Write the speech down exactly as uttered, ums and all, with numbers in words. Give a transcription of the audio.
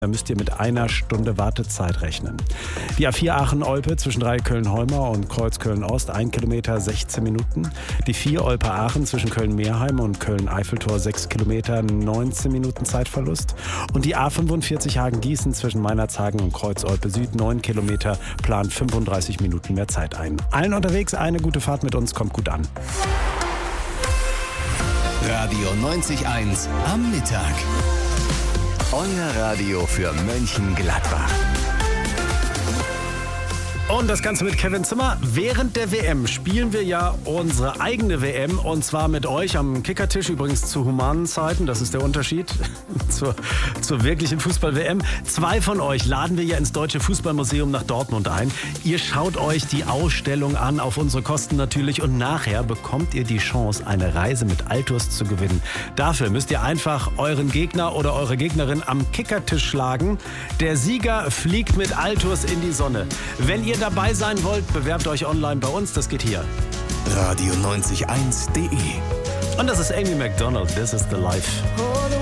Da müsst ihr mit einer Stunde Wartezeit rechnen. Die A vier Aachen-Olpe zwischen Dreiecköln-Holmer und Kreuz-Köln-Ost, ein Kilometer, sechzehn Minuten. Die vier Olpe-Aachen zwischen Köln-Meerheim und Köln-Eiffeltor, sechs Kilometer, neunzehn Minuten Zeitverlust. Und die A fünfundvierzig Hagen-Gießen zwischen Meinerzhagen und Kreuz-Olpe-Süd, neun Kilometer, plant fünfunddreißig Minuten mehr Zeit ein. Allen unterwegs eine gute Fahrt mit uns, kommt gut an. Radio neunzig eins am Mittag. Euer Radio für Mönchengladbach. Und das Ganze mit Kevin Zimmer. Während der W M spielen wir ja unsere eigene W M und zwar mit euch am Kickertisch, übrigens zu humanen Zeiten, das ist der Unterschied zur, zur wirklichen Fußball-W M. Zwei von euch laden wir ja ins Deutsche Fußballmuseum nach Dortmund ein. Ihr schaut euch die Ausstellung an, auf unsere Kosten natürlich, und nachher bekommt ihr die Chance, eine Reise mit Altus zu gewinnen. Dafür müsst ihr einfach euren Gegner oder eure Gegnerin am Kickertisch schlagen. Der Sieger fliegt mit Altus in die Sonne. Wenn ihr dabei sein wollt, bewerbt euch online bei uns. Das geht hier. Radio neunzig eins punkt de. Und das ist Amy Macdonald. This is the life.